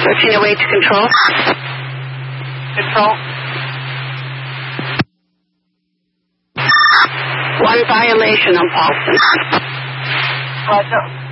Switching away to control. Control. 1 violation on Paulson. Roger.